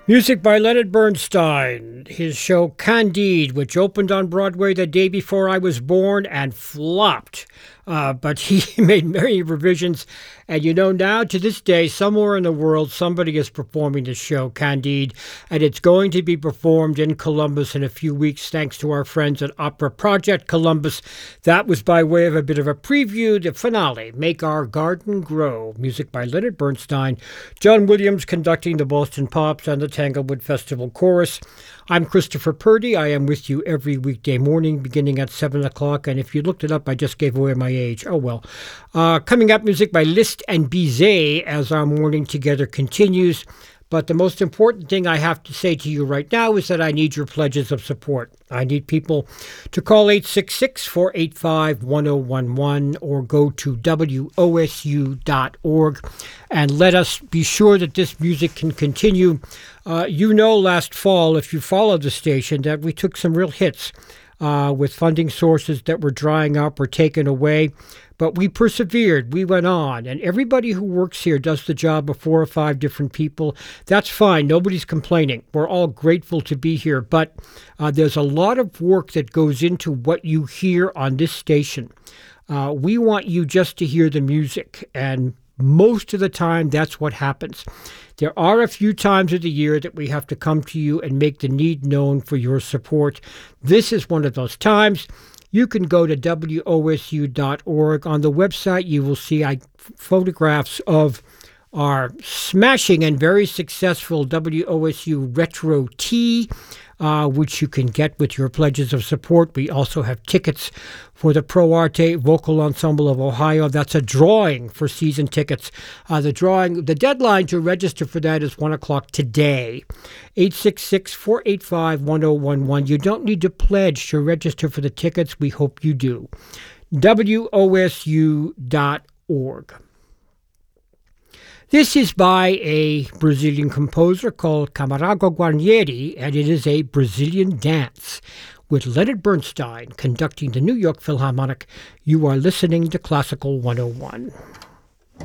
Music by Leonard Bernstein, his show Candide, which opened on Broadway the day before I was born and flopped. But he made many revisions. And now to this day, somewhere in the world, somebody is performing the show Candide. And it's going to be performed in Columbus in a few weeks, thanks to our friends at Opera Project Columbus. That was by way of a bit of a preview, the finale, Make Our Garden Grow. Music by Leonard Bernstein. John Williams conducting the Boston Pops and the Tanglewood Festival Chorus. I'm Christopher Purdy. I am with you every weekday morning beginning at 7 o'clock. And if you looked it up, I just gave away my age. Oh, well. Coming up, music by Liszt and Bizet as our morning together continues. But the most important thing I have to say to you right now is that I need your pledges of support. I need people to call 866-485-1011 or go to wosu.org and let us be sure that this music can continue. Last fall, if you followed the station, that we took some real hits with funding sources that were drying up or taken away. But we persevered, we went on, and everybody who works here does the job of 4 or 5 different people. That's fine, nobody's complaining. We're all grateful to be here, but there's a lot of work that goes into what you hear on this station. We want you just to hear the music, and most of the time that's what happens. There are a few times of the year that we have to come to you and make the need known for your support. This is one of those times. You can go to wosu.org. On the website, you will see photographs of our smashing and very successful WOSU Retro Tee, which you can get with your pledges of support. We also have tickets for the Pro Arte Vocal Ensemble of Ohio. That's a drawing for season tickets. The deadline to register for that is 1 o'clock today. 866-485-1011. You don't need to pledge to register for the tickets. We hope you do. wosu.org. This is by a Brazilian composer called Camargo Guarnieri, and it is a Brazilian dance with Leonard Bernstein conducting the New York Philharmonic. You are listening to Classical 101.